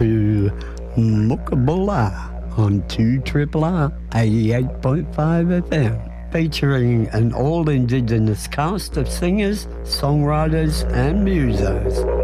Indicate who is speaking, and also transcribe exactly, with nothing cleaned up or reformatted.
Speaker 1: to Mukabulla on two Triple R eighty-eight point five F M, featuring an all-Indigenous cast of singers, songwriters and musos.